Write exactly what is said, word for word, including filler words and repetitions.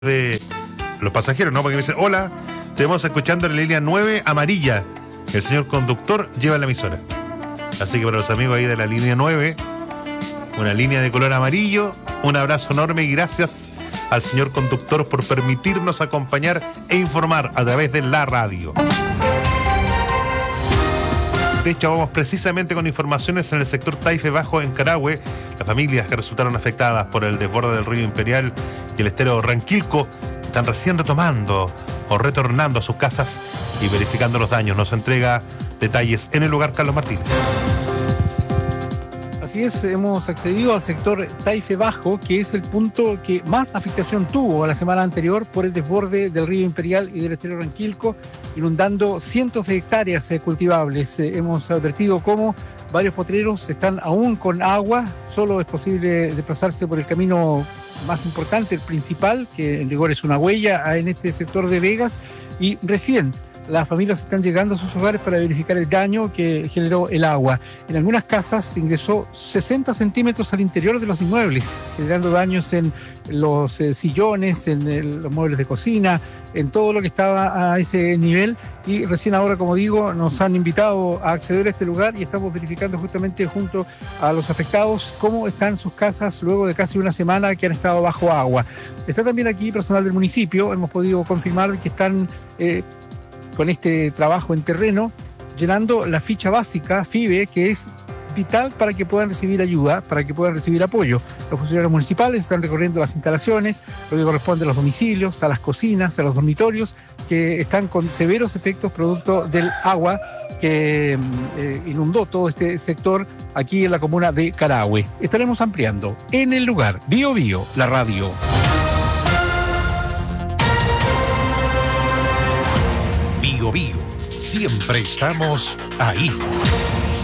de los pasajeros, ¿no? Porque me dicen, hola, te vamos escuchando en la línea nueve amarilla. El señor conductor lleva la emisora. Así que para los amigos ahí de la línea nueve, una línea de color amarillo, un abrazo enorme y gracias al señor conductor por permitirnos acompañar e informar a través de la radio. De hecho, vamos precisamente con informaciones en el sector Taife Bajo en Carahue. Las familias que resultaron afectadas por el desborde del río Imperial y el estero Ranquilco están recién retomando o retornando a sus casas y verificando los daños. Nos entrega detalles en el lugar Carlos Martínez. Así es, hemos accedido al sector Taife Bajo, que es el punto que más afectación tuvo la semana anterior por el desborde del río Imperial y del estero Ranquilco, inundando cientos de hectáreas cultivables. Eh, hemos advertido cómo varios potreros están aún con agua, solo es posible desplazarse por el camino más importante, el principal, que en rigor es una huella en este sector de Vegas, y recién las familias están llegando a sus hogares para verificar el daño que generó el agua. En algunas casas ingresó sesenta centímetros al interior de los inmuebles, generando daños en los eh, sillones, en el, los muebles de cocina, en todo lo que estaba a ese nivel. Y recién ahora, como digo, nos han invitado a acceder a este lugar y estamos verificando justamente junto a los afectados cómo están sus casas luego de casi una semana que han estado bajo agua. Está también aquí personal del municipio, hemos podido confirmar que están Eh, con este trabajo en terreno, llenando la ficha básica F I B E, que es vital para que puedan recibir ayuda, para que puedan recibir apoyo. Los funcionarios municipales están recorriendo las instalaciones, lo que corresponde a los domicilios, a las cocinas, a los dormitorios, que están con severos efectos producto del agua que eh, inundó todo este sector aquí en la comuna de Carahue. Estaremos ampliando en el lugar. Bio Bio, la radio. Bio Bio, siempre estamos ahí.